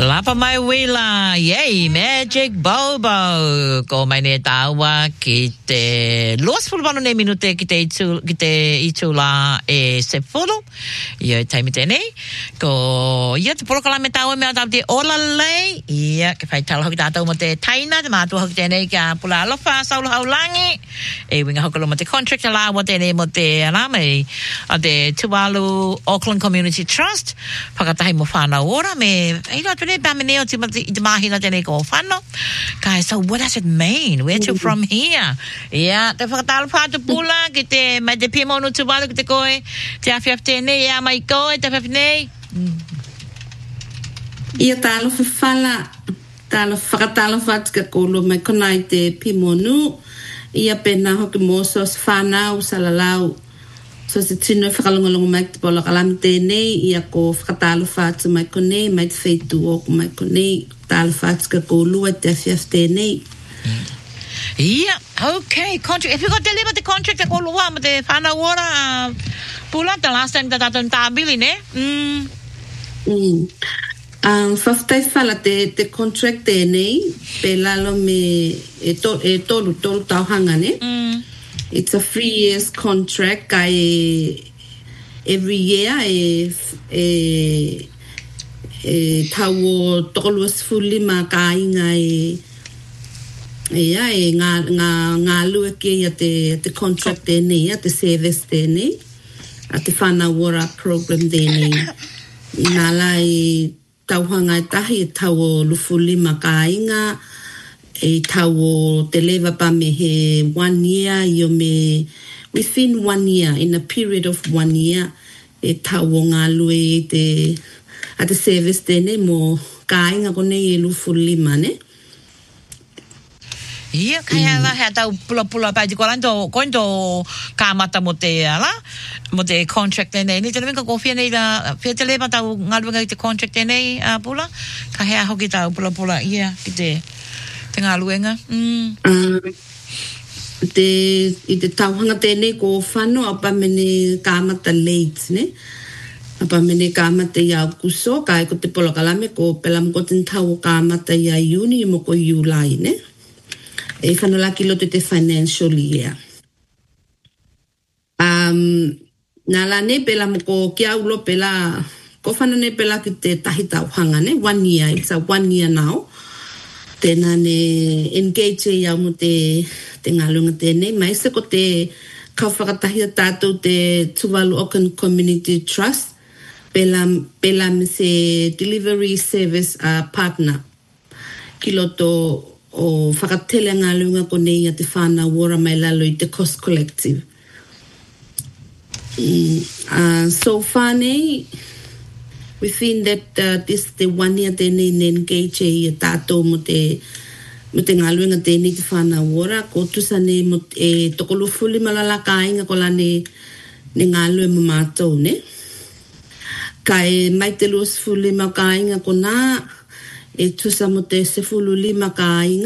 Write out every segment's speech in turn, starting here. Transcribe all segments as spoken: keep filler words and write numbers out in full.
Lapa mai wila, yay, Magic Bobo. Ko mai ne tawa ki te luas fulu wano ne minute ki te itu, ki te itu la e se fulu. Ia taimi tēnei. Ko ia te porokala me tawa mea tau te ola lei. Ia, ke whai tala hoki tātou mo te taina, te mātua hoki tēnei kia pula alofa, saulu haulangi. E winga hokalo mo te contract la wa tēnei mo te alame. A te Tuvalu Auckland Community Trust. Whakatahi mo whānau ora me, eira tūne pāmeneo te mahina tēnei ko whānau. Kai, so what does it mean? Where to from here? Ia, te whakatalo pātu pula, ki te mai te pimonu Tuvalu, ki te koe, te awhiaf tēnei, ia mai koe, te awhiaf nei. Ia talo whawhala, talo whakatalo whatu ka kolo mai konai te pimonu, ia pena hoki mōsos whanau, salalau, so se tino e whakalongalongo mai te polo kalami tēnei, ia ko whakatalo whatu mai konei, mai te whaitu oku mai konei, talo whatu ka kōlua te awhiaf tēnei. Yeah, okay, contract. If you got deliver the contract, te kōlua, ma te whanau ora, pula, the last time ta tātou tābili, ne? Mm. Mm. Um, whaftai whala te, te contract tēnei, pe lalo me e, to, e tolu, tolu tauhanga, ne? Mm. It's a three years contract, kai e, every year e, e, e tawo tolu asfuli ma ka inga e, e, ya, e ngā, ngā, ngā lua ke ia te, te contract tēnei, ia te service tēnei, a te whanawara program tēnei. Nā la e tauhanga e tahi e tawo lufuli ma ka inga, e tawo te lewa pa me he one year, io me, within one year, in a period of one year, e tawo ngā lue e te, a te service tēnei mo ka inga kone e lufuli ma, ne? Ia, kai ala, hea tau pula pula pai te koranto, kointo kāmata mo te ala, mo te contract tēnei. Ni tēnei minka ko whia nei la, whia te lewa tau ngaluenga i te contract tēnei uh, pula, ka hea hoki tau pula pula, ia, ki te, te ngaluenga. Mm. Uh, te, I te tauhanga tēnei ko whano, apa mene kāmata late, ne? Apa mene kāmata i au kuso, kai ko te polo kalame, ko pelam ko ten tau kāmata i a uni, mo ko iulai, ne? E whanolaki lote te financial year. Um, nā la ne pela mo ko kia ulo pela, ko whana ne pela ki te tahi tauhanga ne, one year, it's a one year now. Tēnā ne engage e iau mo te, te ngalunga tēnei, mai se ko te kauwhakatahi a tātou te Tuvalu Auckland Community Trust, pela, pela me se delivery service uh, partner. Ki loto o whakatele ngā lunga ko nei a te whāna wora mai lalo i te Cost Collective. Mm, uh, so whānei, within that, uh, this the one year tēnei ne engage e a tātou mo te, mo te ngā lunga tēnei te whāna wora, ko tusane mo e tokolo fuli malala kāinga ko la ne, ne ngā lue mo mātou, ne? Kai mai te luas fuli ma kāinga ko nā, e tusa mo te sefulu lima ka inga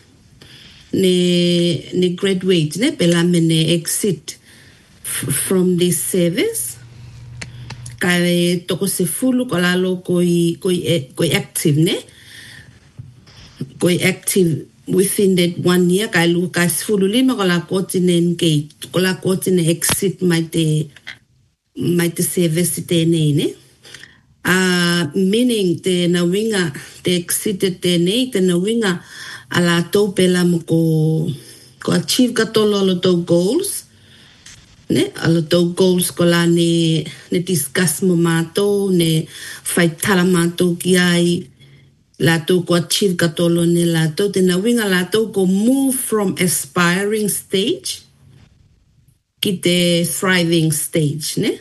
ne, ne graduate, ne, pela me ne exit f- from this service. Ka e toko sefulu ko lalo koi, koi, koi active, ne? Koi active within that one year, ka lu ka sefulu lima ko la koti ne engage, ko la koti ne exit mai te, mai te service tēnei, ne? Uh, meaning te na winga te excited te nei te na winga a la tau pela mo ko ko achieve ka tolo lo tau goals ne a lo tau goals ko la ne ne discuss mo mātou ne whai tala mātou ki ai la tau ko achieve ka tolo ne la tau te na winga la tau ko move from aspiring stage ki te thriving stage ne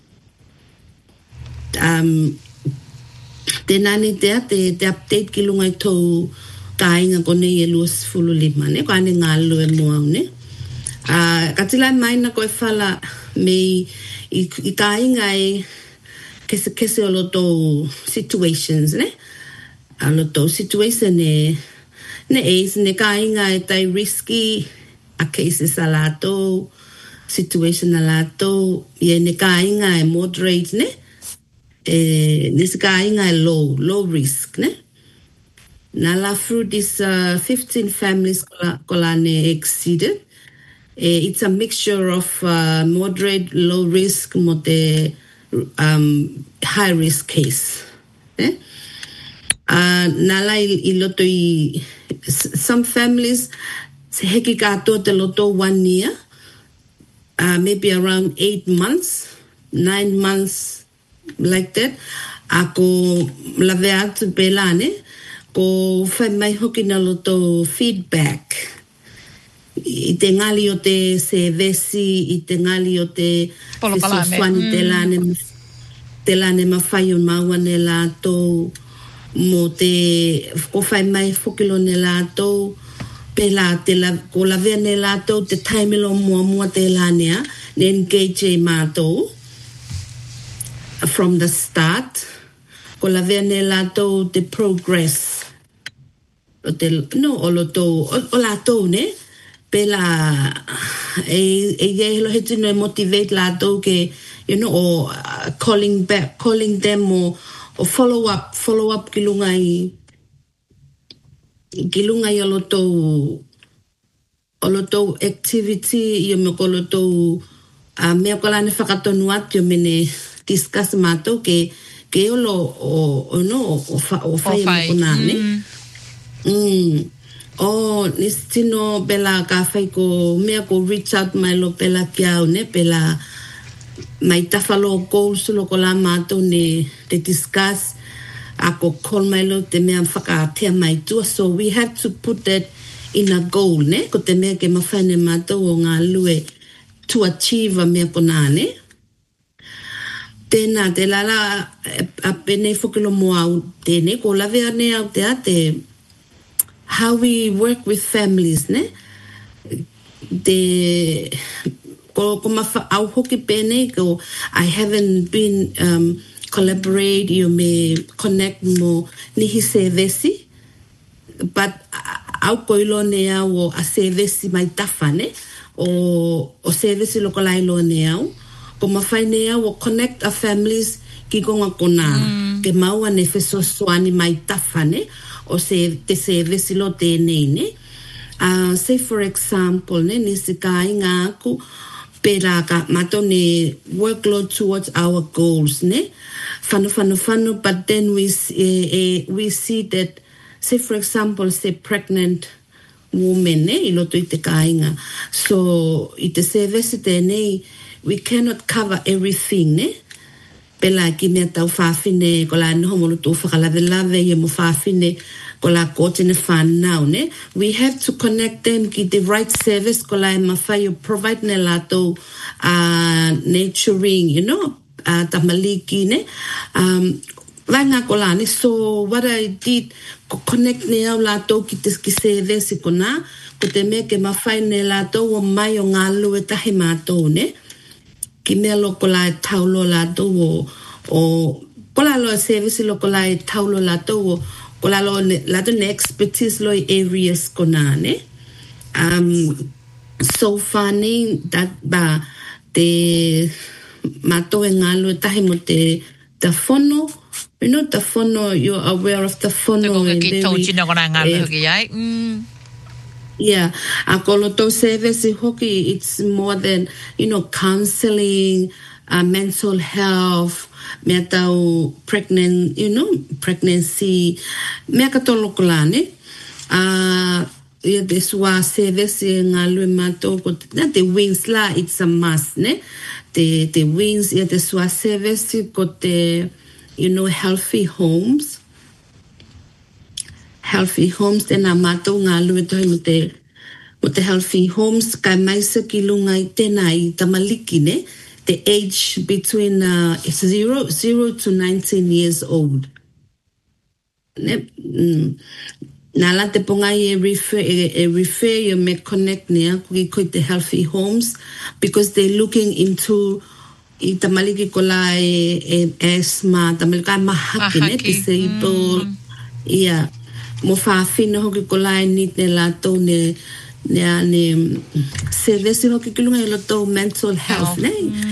um te nani tea te te update ki lunga i tau kāinga kone i e luas fulu lima ne ko ane ngā lue mua ne uh, katila mai na koe whala me i, i kāinga e kese kese o lo tau situations ne a lo tau situation e ne eis ne kāinga e tai risky a cases a lato situation a lato i e ne kāinga e moderate ne e nisi ka inga low low risk ne nala through this uh, fifteen families kola, kola ne exceeded. Uh, it's a mixture of uh, moderate, low risk, mo te um, high risk case. Eh? Uh, nala i loto i some families se heki kato te loto one year, uh, maybe around eight months, nine months, like that. Ako lave atu pelane ko fai mai hoki na loto feedback. I te ngali o te se vesi, i te ngali o te fesosuani te lane, te lane mawhai o maua ne lātou, mo te ko whai mai whokilo ne lātou, pe la te la, ko la vea ne lātou, te taimelo mua mua te lanea, ne engage e mātou, from the start, ko la vea ne lātou te progress, o te, no, o loto, o, o lātou ne, pela e e ye lo heti no motivate la do ke you know or uh, calling back calling them or, or follow up follow up kilunga i kilunga i lo to lo to activity yo me ko lo to a me ko la ne fakatonu at yo me ne discuss mato ke ke yo lo o, o no o fa o fa ko na ne mm oh, nistino bela ka fai ko mea ko reach out mai lo pela kiau ne pela mai tafalo goals lo ko la mato ne te discuss ako call mai lo te mea whaka tea mai tua, so we have to put that in a goal ne ko te mea ke mawhane mato o ngā lue to achieve a mea kona ne tēnā te lala a pene whakilo moa au tēne ko lawe ane au te a te how we work with families, ne? The ko ko mafa au hoki pene ko I haven't been um, collaborate. You may connect mo nihi sevesi, but au koilo ne au a sevesi mai tafa ne o o sevesi loko lailo ne au ko mafai ne au connect a families ki konga kona mm. ke maua ne feso soani mai tafa ne o se te service lo te nei ne uh, say for example ne nisi ka inga aku pera ka mato ne workload towards our goals ne fano fano fano but then we eh, eh, we see that say for example say pregnant woman ne ilo to te ka inga so i te service te nei we cannot cover everything ne pela ki mea tau whawhine ko la noho molo tō whakalave lave ia mo whawhine ko la kote ne whanau ne we have to connect them ki the right service ko la e mawhai o provide ne lato uh, nurturing you know uh, tamaliki ne um, vanga ko la ne so what I did ko connect ne au lato ki te ki service ko na ko te mea ke mawhai ne lato o mai o ngā lue tahe mātou ne ki mea loko la e taulo la tau o, o kola lo service loko la e taulo la tau o kola lo la tau ne expertise lo areas kona ne um, so funny that ba te mato e ngalo e tahi mo te ta fono you know ta fono you're aware of the fono e ki tau chino kona ngalo hoki ai mm. Yeah, akoloto service hoki it's more than you know counseling, uh, mental health, metau pregnant, you know pregnancy, mekatolo kolane. Ah, yeah, this was service ngalu mato ko na the wings la it's a must ne. The the wings yeah this was service ko the you know healthy homes. Healthy homes tena mato ngā lue toi mo te mo te healthy homes kai maisa ki lunga i tena i tamaliki ne the age between uh, zero, zero to nineteen years old ne mm, nala te ponga i e refer e, e refer you me connect ne ki ko te healthy homes because they're looking into i tamaliki ko la e, e asthma tamalika mahaki ne disabled mm. yeah mo whawhina hoki ko lai ni te lato ne ne ane service hoki ki lunga i loto mental health, health. Ne? Mm.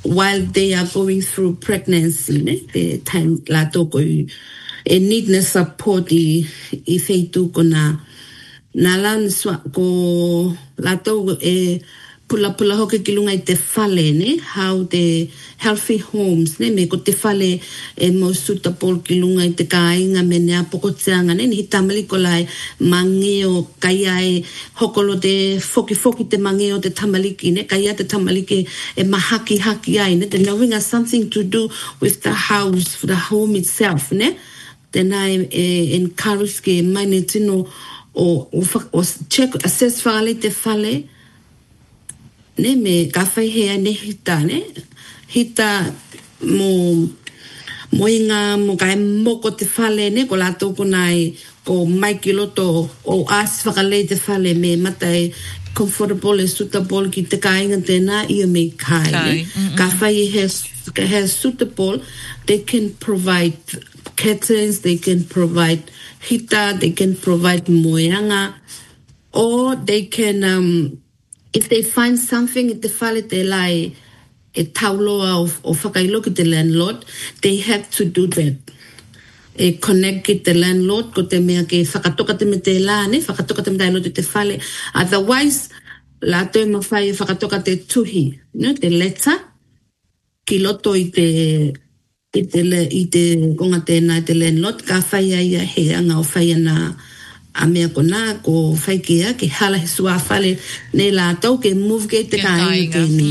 while they are going through pregnancy, ne, the time lato ko e need na support i i feitu ko na nalan swa ko lato e pula pula hoke kilunga i te fale, ne, how the healthy homes, ne, me ko te fale e mo suitable kilunga i te kāinga me nea pokoteanga, ne, ni tamali ko lai mangeo kaia e hokolo te foki foki te mangeo te tamaliki, ne, kaia te tamaliki e mahaki haki ai, ne, the knowing has something to do with the house, the home itself, ne, then I eh, encourage ke maine tino o, o, o check, assess whakale te fale, ne me ka whai hea ne hita, ne? Hita mo mo inga mo kai moko te whale, ne? Ko lato ko nai ko mai ki loto o as whakalei te whale me matai comfortable e suitable ki te kāinga tēnā ia me kai, ne? Ka whai he, he suitable, they can provide curtains, they can provide hita, they can provide moeanga, or they can um if they find something at the fale te lai e tauloa o, o whakailo ki te landlord, they have to do that. E connect ki te landlord ko te mea ke whakatoka te me te la, ne? Whakatoka te me te landlord te fale. Otherwise, la toi mawhai e whakatoka te tuhi, no? Te letter, ki loto i te i te, i te konga tēnā te landlord, ka whai aia he anga o whai ana a mea ko nā, ko whai kia, ke hala he sua whale ne la tau, ke move ke te kāinga tēni.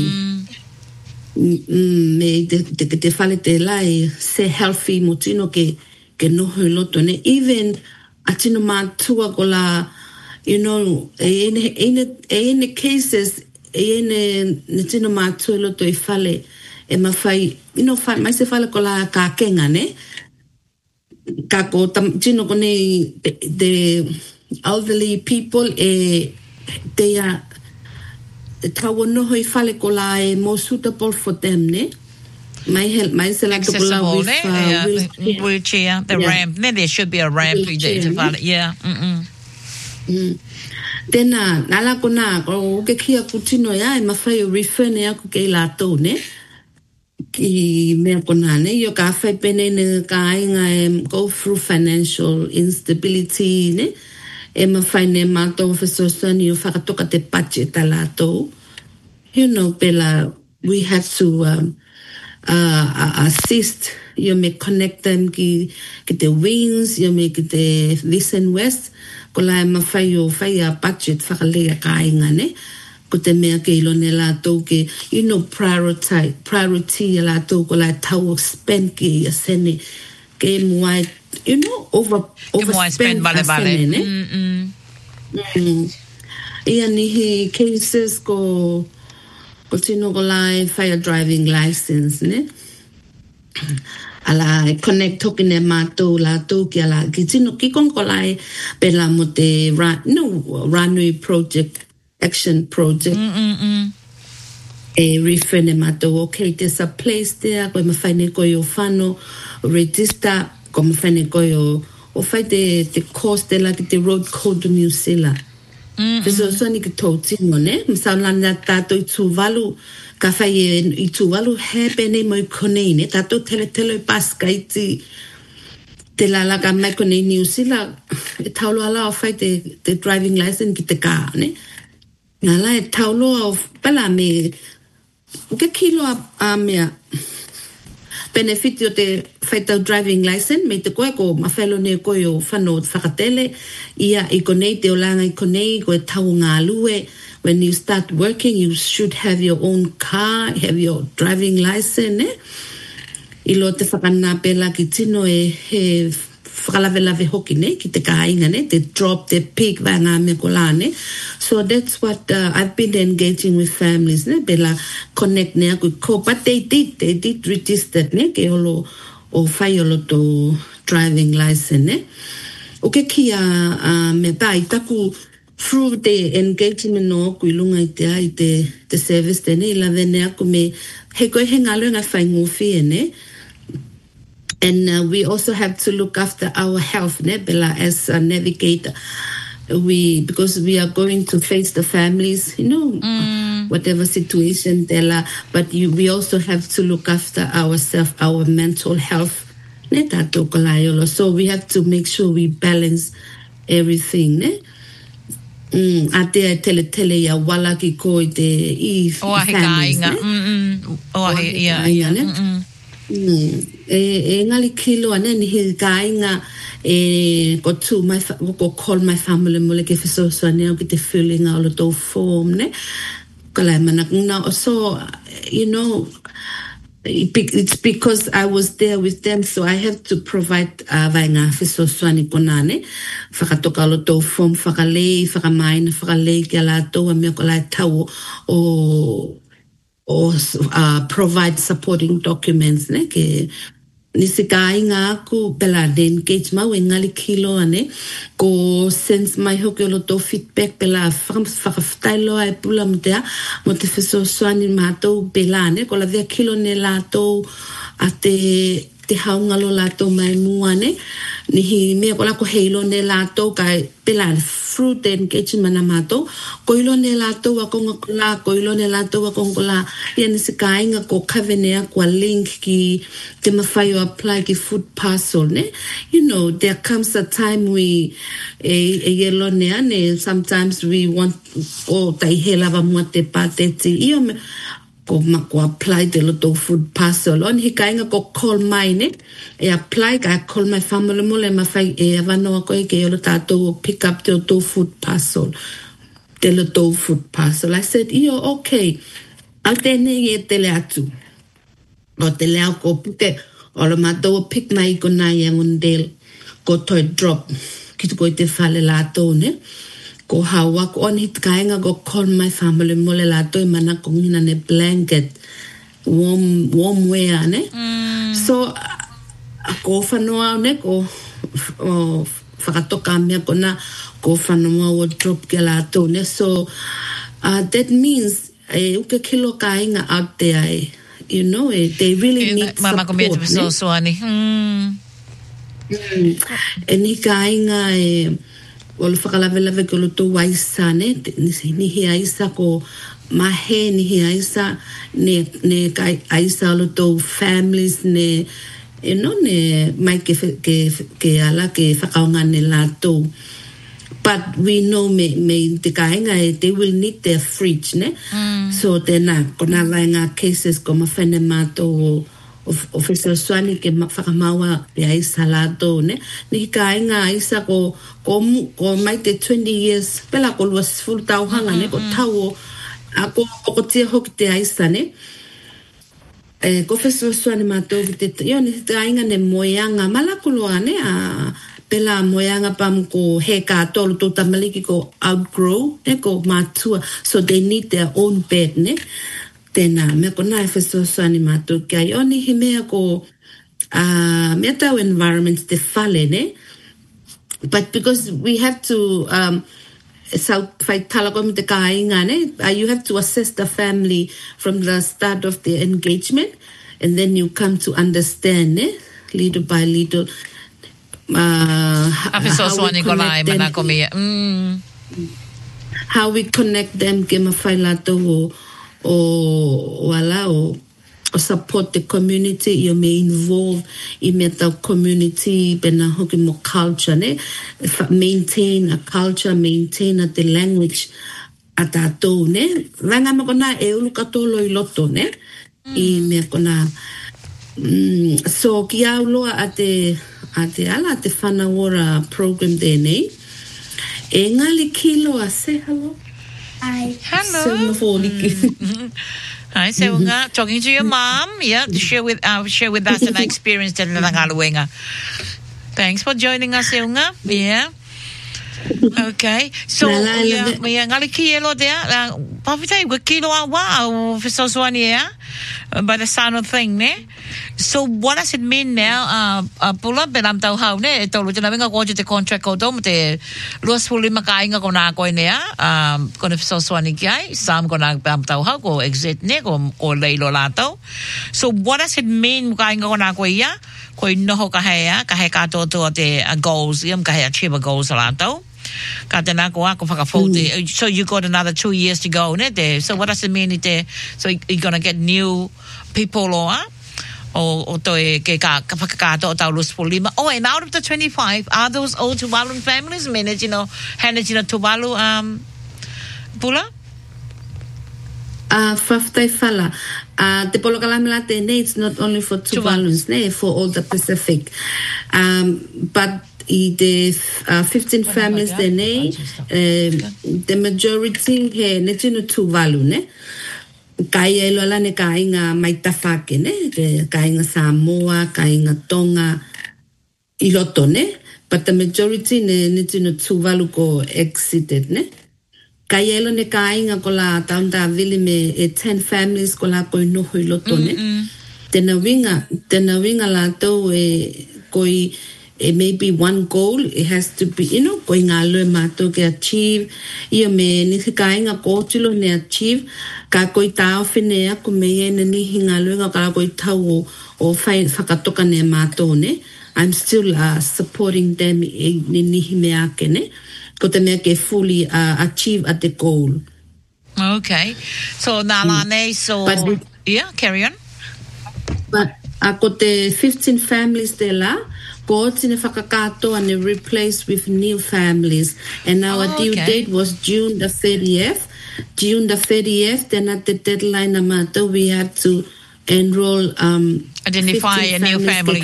Me te, te, te whale te lai, se healthy mo tino ke, ke noho i loto, ne? Even a tino mātua ko la, you know, e ene, ene, e ene cases, e ene, ne tino mātua i loto i whale, e ma whai, you know, whai, mai se whale ko la kākenga, ne? Kako tam chino kone the elderly people e they are tawo no hoi fale ko la e mo suitable for them, ne, mai help mai se la to la with uh, wheelchair. wheelchair the yeah. ramp, then there should be a ramp there to fale, yeah. Mm mm then na nala ko na ko ke kia kutino ya e mafai refer ne aku ke la to, ne, ki mea kona, ne, yo ka whai pene ne ka ainga e go through financial instability, ne, e ma whai ne mātou whesosani o whakatoka te pache ta lātou. You know, pela, we have to um, uh, assist, yo me connect them ki, ki te wings, yo me ki te this and west, ko la e ma whai o whai a budget whakalea ka ainga, ne, ko te mea ke ilo ne lātou ke, you know, priority, priority a lātou ko la tau spend ke a sene, ke muai, you know, over, overspend vale, a vale. sene, ne? Mm -mm. Mm. Ia nihi cases ko, ko tino ko lai fire driving license, ne? Ala connect toki ne mātou lātou ki ala, ki tino ki kong ko lai pela mo te, no, Ranui project, action project. Mm-mm-mm. E refer ne mātou, okay, there's a place there, koe mawhaine koe o whano, register, koe mawhaine koe o, o whai te, te course te la ki te road code o New Zealand. Fiso soni ki tau tingo, ne? Msau lana tātou i tūwalu, ka whai e i tūwalu hepe ne mo i konei, ne? Tātou tele tele paska i ti, te lalaka mai konei New Zealand, e taulo ala o whai te, te driving license ki te kā, ne? Ngā la e tauloa o pala me, ke kilo a, a mea benefit o te whaitau driving license, me te koe ko mawhelo ne koe o whano whakatele, ia i konei te olanga i konei, koe tau ngā lue, when you start working, you should have your own car, have your driving license, ne? I lo te whakanā pela ki tino e he whakalawelawe hoki, ne, ki te kāinga, ne, te drop, te pig, vai ngā me ko la, ne. So that's what uh, I've been engaging with families, ne, pela connect ne aku ko, but they did, they did register, ne, ke olo o whai olo to driving license, ne. O ke kia uh, me tai, taku through the engagement no aku ilunga i te ai, te, te service te ne, ila vene aku me, he koe he ngalo ngā whai ngofi, ne. And uh, we also have to look after our health, ne, Bella, as a navigator. We, because we are going to face the families, you know, mm. whatever situation there, but you, we also have to look after ourselves, our mental health. So we have to make sure we balance everything. Ne? Mm, ate tele tele ya wala ki ko te I families. Ne? Mm oh ahi ya ya. Mm e ngali kilo ane ni hi kainga e ko tu my ko call my family mo le ke so so ne o ki te feeling all the form ne. Kala mana na so you know it's because I was there with them, so I have to provide vainga fiso swani konane fakatoka lo to form fakale fakamain fakale kala to me kola tau o or uh, provide supporting documents ne ke nisikai nga ku pela den engage ma wengali kilo ane ko sense my hokelo to feedback pela from fakaftailo ai pulam dia mo te fiso swani mato pelane ko la via kilo ne lato ate te haungalo lato mai muane ni hi me ko la ko heilo ne lato kai pela fruit engage mana mato ko ilo ne lato wa ko la ko ilo ne lato wa ko la ya ni sikai nga ko kavene kwa link ki te mafayo apply ki food parcel ne you know there comes a time we e e yelo ne ane sometimes we want o tai hela va mo te pateti io ko ma ko apply the lot of food parcel on hi kai nga ko call mine e apply ka call my family mo le ma fai e avano ko e ke yo tato pick up the to food parcel the lot of food parcel I said io okay altene ye tele atu o tele ko puke o ma do pick mai ko na yang undel ko to drop ki ko te fale la to ne ko hawa ko on hit kainga go call my family mo le la to mana ko ngina ne blanket warm warm wear ne mm. so ko fanoa ne ko o fakatoka me ko na ko fanoa wo drop ke la to ne so uh, that means e uke kilo kainga out there you know it, they really need mama support ko me so so ani mm mm eni kainga e o le whakalavelawe ke lo tō waisa ne, ni he aisa ko mahe, ni he aisa, ne, ne kai aisa lo tō families, ne, e no ne mai ke, ke, ke ala ke whakaonga ne la tō. But we know me, me te kainga e, they will need their fridge, ne? Mm. So tēnā, kona vainga cases ko mawhene mātō o officer swani ke whakamaua e aisa lato ne ni ka inga aisa ko ko ko mai te twenty years pela ko was full tau hanga ne ko tau a ko ko te hok te aisa ne e ko officer swani mato te yo ni te inga ne moyanga malakulo ane a pela moyanga pam ko he ka tolu to tamaliki ko outgrow ne ko matua so they need their own bed ne tena me ko na feso swani mato kai oni himea ko uh meta environment te fale ne but because we have to um so fight talakom te kainga ne uh, you have to assess the family from the start of the engagement and then you come to understand ne little by little uh how, we mm. how we connect them ke mafailato o o wala o o support the community you may involve in the community bena hoki mo culture ne maintain a culture maintain a the language atato ne ranga mo kona e ulu katolo I loto ne I me kona mm, so kia ulo ate ate ala ate whana ora program de ne e ngali kilo a se hello Hi. Hello. Mm-hmm. Hi, Seunga. Mm-hmm. Talking to your mom. Yeah, to share with uh, share with us an experience that Nangaluenga. Thanks for joining us, Seunga. Yeah. Okay. So, yeah, yeah, ngali kilo there. Pavitai we kilo awa for so by the sound of thing, ne? So what does it mean now? Uh, uh pull up belam tau hau ne to lu tena venga ko te contract ko do te luas fuli makai nga ko na ko ne um ko ne so swani kai sam ko na belam tau hau ko exit ne ko ko leilo lato. So what does it mean makai nga ko na ko ia ko no ho ka hea ka he ka to to te goals iam ka he achieve goals lato. Ka tēnā ko ako whakawhote. Mm. So you got another two years to go, ne te? So what does it mean te? So you're going to get new people or o o toi ke ka ka whakakato o tau Luspo Lima. Oh, and out of the twenty-five, are those all Tuvalu families? Manage, you know, manage, you know, Tuvalu, um, Pula? Uh, Faftai Fala. Uh, te Polokalamila tēnei, it's not only for Tuvalus, ne, for all the Pacific. Um, but i the uh, fifteen families tēnei, uh, the majority he ne tino Tuvalu, ne? Kai e lola ne ka inga maitawhake, ne? Ka inga Samoa, ka inga Tonga, i loto, ne? But the majority ne, ne tino Tuvalu ko exited, ne? Ka yelo ne ka inga ko la taunda vili me e ten families ko la koi noho i loto ne. Tena winga, tena winga la tau e koi e maybe one goal, it has to be, you know, koi ngā loe mātou ke achieve. Ia me ni ka inga kōtilo ne achieve, ka koi tāo whenea ko me e na nihi ngā loe ngā kala koi tau o, o whai, whakatoka ne mātou ne. I'm still uh, supporting them e ni nihi me ake ne. Ko te mea ke fully uh, achieve at the goal. Okay. So, nā la nei, so... But, yeah, carry on. But, uh, ko te fifteen families te la, ko tine whakakato and replaced with new families. And our oh, due okay. date was June the thirtieth. June the thirtieth, then at the deadline amata, we had to enroll... Um, Identify a new family.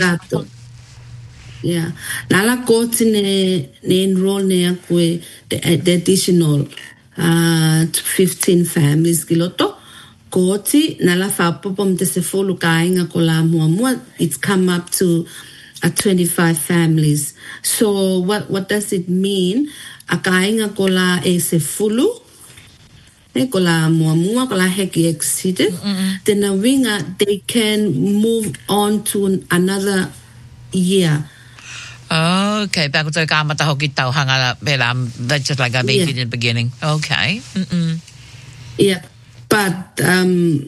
Yeah. Nala koti ne, ne enroll ne akwe the, the additional uh, fifteen families kiloto. Koti nala whapopom te se folu kainga ko la mua mua. It's come up to uh, twenty-five families. So what what does it mean? A kainga ko la e se fulu. Ne ko la mua mua ko la heki exceeded. Mm-hmm. Then a winga, they can move on to another year. Okay, back to kamata hoki tau hanga belam. That's just like I made yeah. in the beginning. Okay. Mm-mm. Yeah, but um,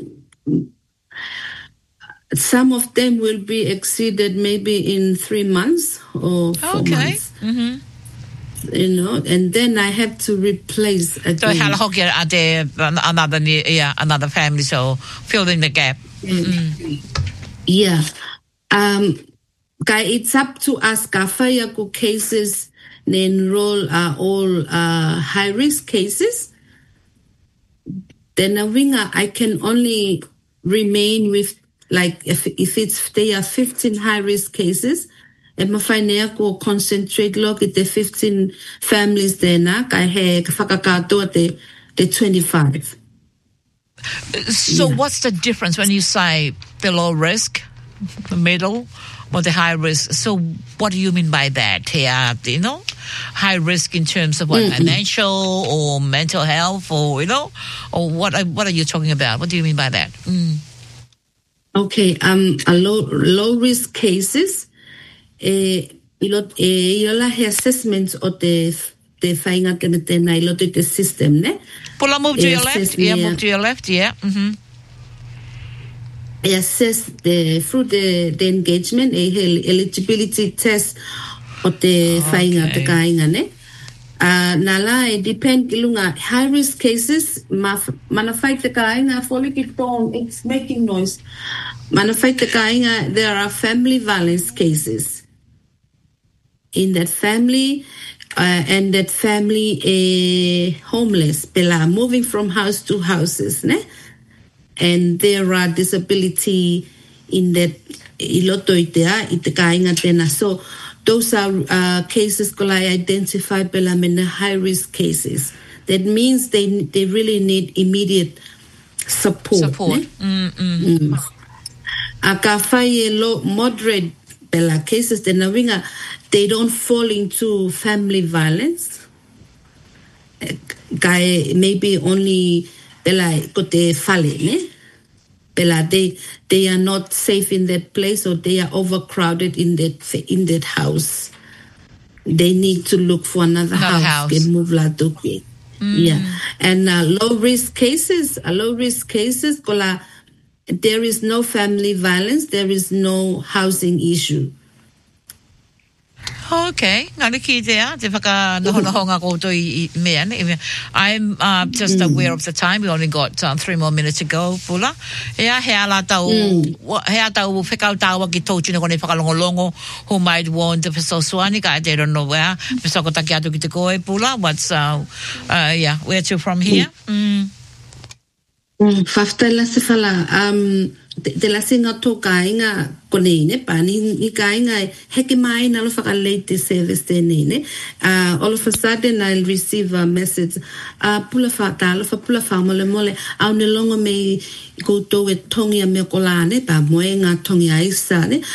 some of them will be exceeded maybe in three months or four okay. months. Mm-hmm. You know, and then I have to replace again. So hala hoki ate another yeah another family, so filling the gap. Mm-mm. Yeah. Um. It's up to us. Kafaya cases ne enroll are all uh, high risk cases. Then a winger, I can only remain with like if if it's they are fifteen high risk cases. And my financial concentrate look at the fifteen families there na kai he kafakato the the twenty-five. So yeah. What's the difference when you say the low risk, the middle? Or the high risk. So what do you mean by that? Yeah, you know, high risk in terms of what, mm-hmm. financial or mental health or, you know, or what what are you talking about? What do you mean by that? Mm. Okay, um, a low low risk cases, eh, ilot eh, yola he assessments of the the fainga que na ilot the system, ne? Pull a move to your left. Yeah, move to your left. Yeah. Mm-hmm. Assess the through the, the engagement a eligibility test o te whainga te kainga ne. Uh, nala e depend kilunga high risk cases ma mana whai te kainga foliki tone it's making noise. Mana whai te kainga there are family violence cases. In that family uh, and that family a uh, homeless pela moving from house to houses ne. And there are disability in that iloto itea itekainga tena. So those are uh, cases that I identify pelamena high risk cases. That means they they really need immediate support. Support. Ne? Mm. Akafai low moderate pela cases tena winga they don't fall into family violence. Guy maybe only pela kote fale ne. Pela they they are not safe in that place or they are overcrowded in that in that house. They need to look for another, another house. Get move la mm. Yeah, and uh, low risk cases, uh, low risk cases, kola, there is no family violence, there is no housing issue. Okay, ngani ki there. Te whaka noho ngā koutou I mea. I'm uh, just mm. aware of the time. We only got uh, three more minutes to go, Pula. Ea, he ala tau, mm. he a tau whekau taua ki tau tūne kone whakalongolongo who might want to Fesoswani, ka they don't know where. Fesoko taki atu ki te koe, Pula. What's, uh, uh, yeah, where to from here? Mm. Mm, Whaftaila se whala, um, te, te lasi ngā tō kāinga konei ne, pa ni, ni kāinga heke mai na lo whakalei service tēnei ne. Uh, all of a sudden I'll receive a message, uh, pula whata, lo wha pula wha mole mole, au ne longa me koutou e tongi a mea kola ne, pa moe ngā tongi a isa ne.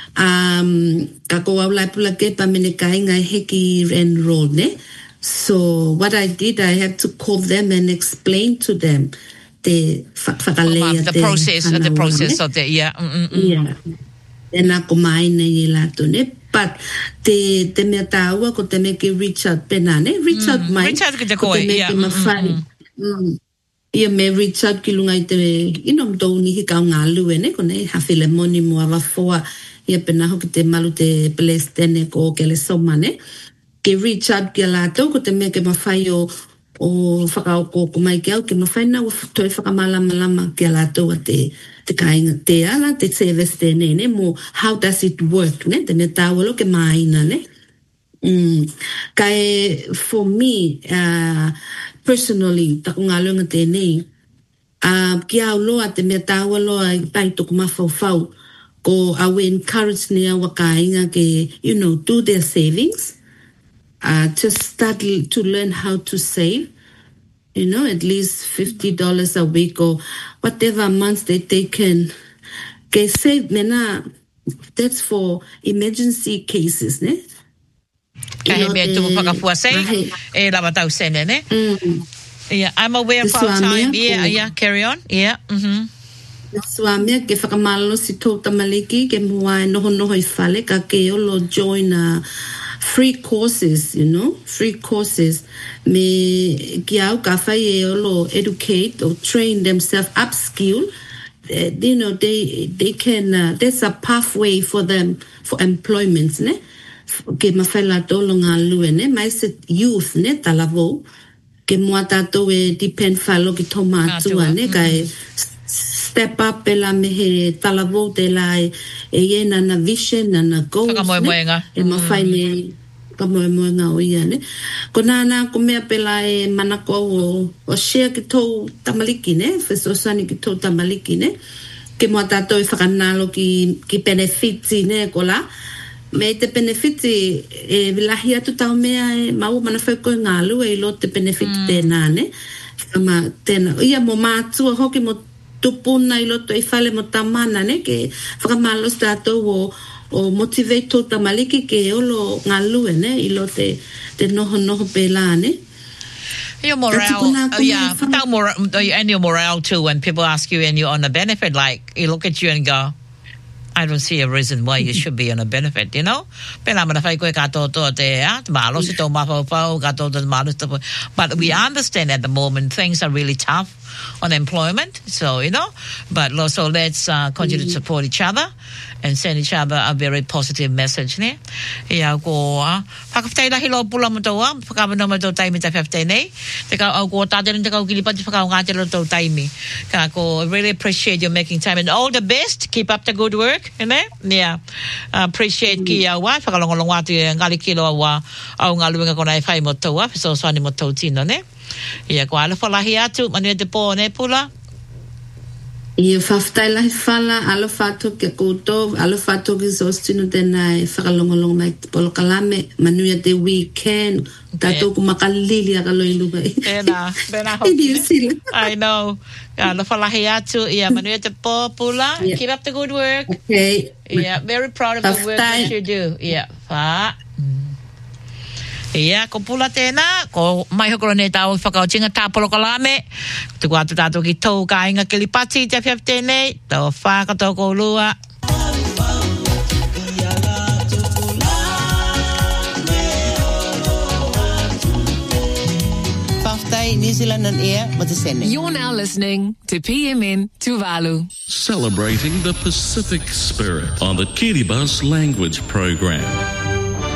Um, ka ko au lai pula ke pa mene kāinga heki enroll ne. So what I did, I had to call them and explain to them the oh, the process, uh, the process of the yeah, mm, mm, yeah. Ena ko mai nei lato ne, but te te me taua ko te me ke Richard penane, Richard mm, mai. Richard ki te koe, yeah. Mm, mm, mm. Ia me Richard ki lunga I te inom tau ni hika o ngā lue ne, ko nei hawhile moni mua wafoa ia pena hoki te malu te pelestene ko ke le soma ne. Ke Richard ki lato ko te me ke mawhai o o whakao ko ko mai ke au ke mawhaina o toi whakamalama lama ke alato a te te kainga te ala te service te ne ne mo how does it work ne te me tāwalo ke maina ne mm. Kai for me uh, personally tako ngā lunga te nei uh, ki au loa te me tāwalo ai pai toko mawhau ko au encourage ne awa kainga ke you know do their savings. Uh, just start to learn how to save, you know, at least fifty dollars a week or whatever months that they can get saved. Mena, that's for emergency cases, ne? Yeah, I'm aware of our time. Yeah, yeah, carry on. Yeah. Mm-hmm. Swamia ke whakamalo si tō tamaliki ke mua e noho noho I whale ka ke olo join a free courses, you know, free courses. Me ki au ka whai e olo educate or train themselves, upskill. Uh, you know, they they can, uh, there's a pathway for them for employment, ne? Ke mawhaila tōlo ngā lue, ne? Mai se youth, ne? Talavo. Ke mua tātou e depend whalo ki tō mātua, ne? Kai step up e la me he talavo te la e e na na vision na na goals ne e ma fai ne ka moe moe nga o ia ne ko nana ko mea pela e manako o o share ki tō tamaliki ne fesosani ki tō tamaliki ne ke mua tātou e whakanalo ki ki benefiti ne ko la me te benefiti e vilahi atu tau mea e mau mana whai koe ngā lua I lo te benefiti mm. tēnā ne ma tēnā ia mo mātua hoki mo tupuna I loto I whale mo tamana ne ke whakamalos tātou o, o motivate tō tamaliki ke olo ngā lue ne I lo te, te noho noho pēlā ne. Your morale, oh, yeah, without mor- and your morale too when people ask you and you're on a benefit, like you look at you and go, I don't see a reason why you should be on a benefit, you know? Pena mana whai koe kato toa te ea, te malo si tō mawhau kato te malo si tō. But we understand at the moment things are really tough on employment, so, you know, but also let's uh, continue mm-hmm. to support each other and send each other a very positive message, ne? Ia ko, whakawhtai lahi lo pula mo tōa, whakamana mo tō taimi ta whawhtai nei, te kau au ko tātene te kau kilipati whakau ngā te lo tō taimi. Ka ko, really appreciate you making time and all the best, keep up the good work, ne? Yeah, uh, appreciate mm-hmm. ki au wai, whakalongolong watu e ngali kilo au au ngā luenga kona e whai mo tōa, so swani mo tō tino, ne? Ia ko ala whalahi atu, manu e te pō ne pula? Ia whaftai lahi whala, ala whato ke koutou, ala whato ki sostino tēnā e whakalongolong mai te polo kalame, manu e te weekend, tātou ku makalili a kaloi luga. Tēnā, tēnā hoki. I know. Ala whalahi atu, ia manu e te pō pula, yeah. Keep up the good work. Okay. Yeah, very proud of the work that you do. Yeah, wha. Ia, ko pula tēnā, ko mai hokoro ne tāu whakautinga tāpolo kalame, tuku atu tātou ki tau ka inga kilipati te whiap tēnei, tau whakato ko lua. New Zealand on air with the sending. You're now listening to P M N Tuvalu. Celebrating the Pacific spirit on the Kiribati language program.